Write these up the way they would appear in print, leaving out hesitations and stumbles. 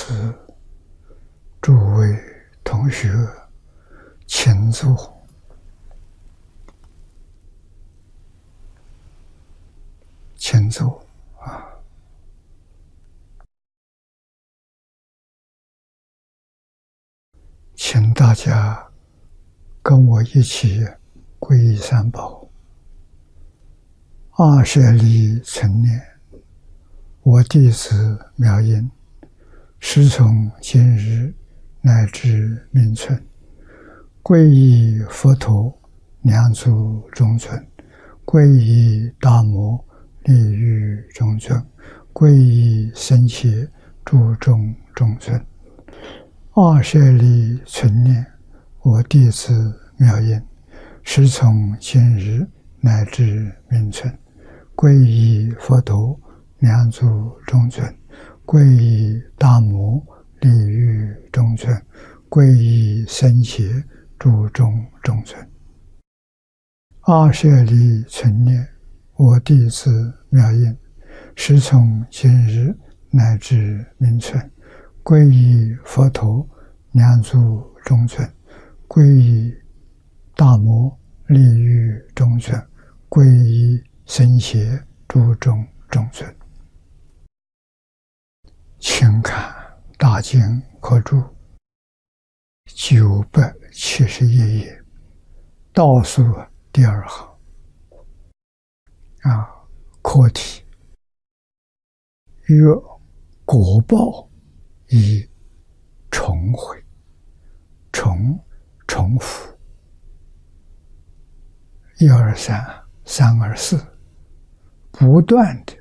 师、诸位同学，请坐。请坐啊！请大家跟我一起皈依三宝。20里存念，我弟子妙音，师从今日乃至命存，皈依佛陀，两足中尊；皈依大摩，利欲中尊；皈依僧伽，诸众中尊。20里存念，我弟子妙音，师从今日乃至命存，皈依佛陀，两足中尊；皈依大摩，利欲中尊；皈依僧伽，诸众中尊。20里存念，我弟子妙音，师从今日乃至命存，皈依佛陀，两足中尊；皈依大摩，利欲中尊；皈依僧伽，诸众中尊。请看大经科注971页，倒数第二行。课题：若果报以重回，重复123、324，不断的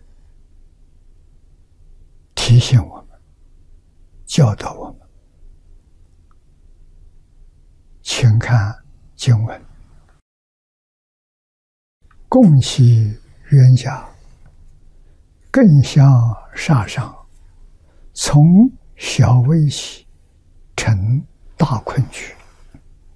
提醒我们，教导我们。请看经文：共其冤家，更相杀伤，从小危喜，成大困局。